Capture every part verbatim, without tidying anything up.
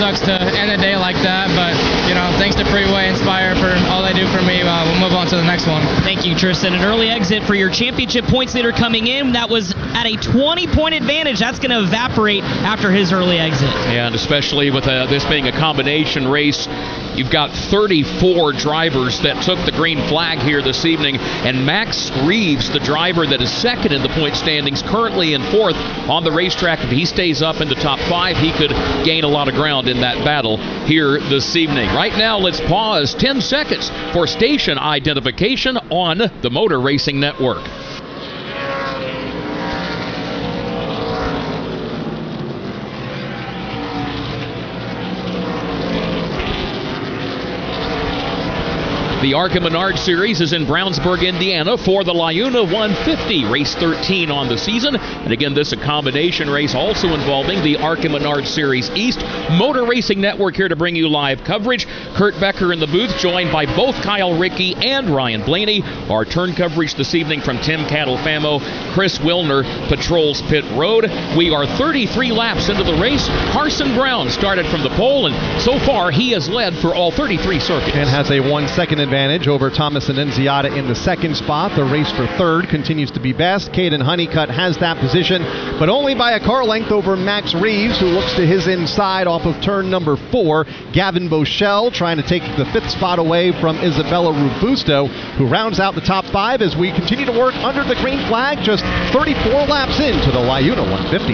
sucks to end the day like that, but, you know, thanks to Freeway Inspire for all they do for me. Uh, we'll move on to the next one. Thank you, Tristan. An early exit for your championship points leader coming in. That was at a twenty-point advantage. That's going to evaporate after his early exit. Yeah, and especially with uh, this being a combination race, you've got thirty-four drivers that took the green flag here this evening, and Max Reeves, the driver that is second in the point standings, currently in fourth on the racetrack. If he stays up in the top five, he could gain a lot of ground in that battle here this evening. Right now, let's pause ten seconds for station identification on the Motor Racing Network. The ARCA Menard Series is in Brownsburg, Indiana for the LiUNA one fifty, race thirteen on the season. And again, this is a combination race also involving the ARCA Menard Series East. Motor Racing Network here to bring you live coverage. Kurt Becker in the booth, joined by both Kyle Rickey and Ryan Blaney. Our turn coverage this evening from Tim Catalfamo. Chris Wilner patrols pit road. We are thirty-three laps into the race. Carson Brown started from the pole, and so far he has led for all thirty-three circuits. And has a one-second advantage over Thomas Annunziata in the second spot. The race for third continues to be best. Caden Honeycutt has that position, but only by a car length over Max Reeves, who looks to his inside off of turn number four. Gavin Boschel trying to take the fifth spot away from Isabella Robusto, who rounds out the top five as we continue to work under the green flag, just thirty-four laps into the LiUNA one fifty.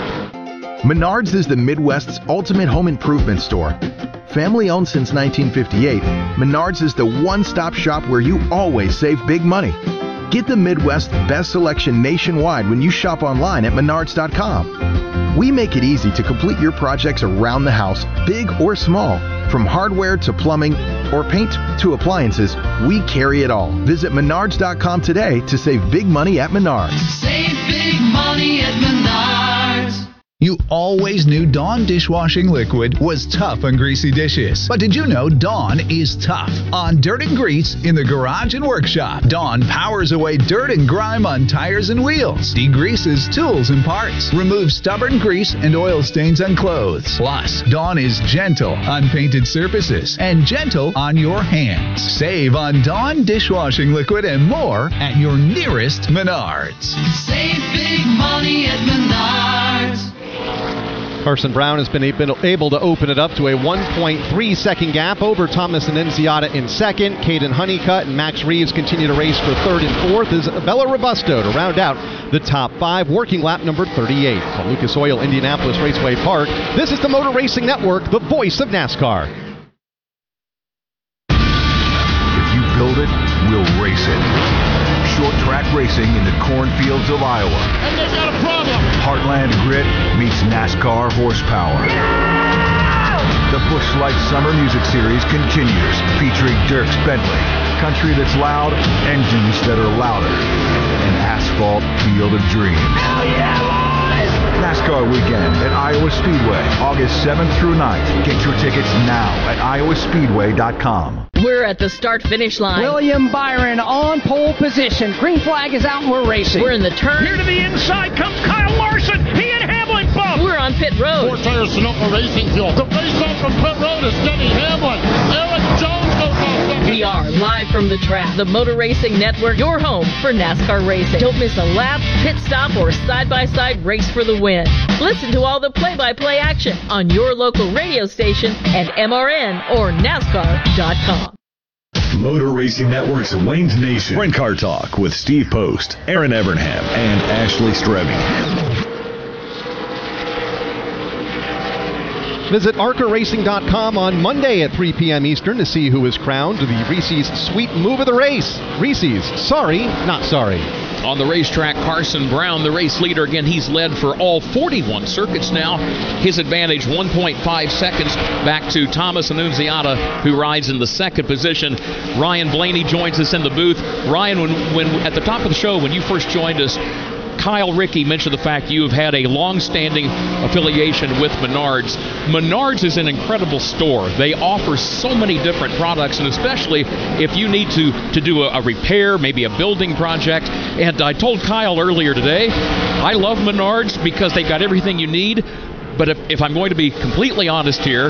Menards is the Midwest's ultimate home improvement store. Family owned since nineteen fifty-eight, Menards is the one-stop shop where you always save big money. Get the Midwest's best selection nationwide when you shop online at menards dot com. We make it easy to complete your projects around the house, big or small. From hardware to plumbing or paint to appliances, we carry it all. Visit menards dot com today to save big money at Menards. Save big money at Menards. You always knew Dawn dishwashing liquid was tough on greasy dishes. But did you know Dawn is tough on dirt and grease in the garage and workshop? Dawn powers away dirt and grime on tires and wheels, degreases tools and parts, removes stubborn grease and oil stains on clothes. Plus, Dawn is gentle on painted surfaces and gentle on your hands. Save on Dawn dishwashing liquid and more at your nearest Menards. Save big money at Menards. Carson Brown has been able to open it up to a one point three second gap over Thomas Annunziata in second. Caden Honeycutt and Max Reeves continue to race for third and fourth. Is Bella Robusto to round out the top five, working lap number thirty-eight. From Lucas Oil Indianapolis Raceway Park, this is the Motor Racing Network, the voice of NASCAR. If you build it, we'll race it. Short track racing in the cornfields of Iowa. And they've got a problem. Heartland grit meets NASCAR horsepower. The Busch Light Summer Music Series continues, featuring Dierks Bentley, country that's loud, engines that are louder, an asphalt field of dreams. Hell yeah, boys! NASCAR Weekend at Iowa Speedway, August seventh through ninth. Get your tickets now at iowa speedway dot com. We're at the start-finish line. William Byron on pole position. Green flag is out and we're racing. We're in the turn. Here to the inside comes Kyle Larson. He and Hamlin bump. We're on pit road. Four tires Sunoco Racing Fuel. The race off from pit road is Denny Hamlin. Eric Jones goes off second. We are live from the track. The Motor Racing Network, your home for NASCAR racing. Don't miss a lap, pit stop, or side-by-side race for the win. Listen to all the play-by-play action on your local radio station and M R N or NASCAR dot com. Motor Racing Network's Wayne's Nation. Sprint Car Talk with Steve Post, Aaron Evernham, and Ashley Streving. Visit arca racing dot com on Monday at three p.m. Eastern to see who is crowned the Reese's Sweet Move of the Race. Reese's, sorry, not sorry. On the racetrack, Carson Brown, the race leader. Again, he's led for all forty-one circuits now. His advantage, one point five seconds back to Thomas Annunziata, who rides in the second position. Ryan Blaney joins us in the booth. Ryan, when, when at the top of the show, when you first joined us, Kyle Rickey mentioned the fact you have had a long-standing affiliation with Menards. Menards is an incredible store. They offer so many different products, and especially if you need to, to do a, a repair, maybe a building project. And I told Kyle earlier today, I love Menards because they've got everything you need. But if, if I'm going to be completely honest here,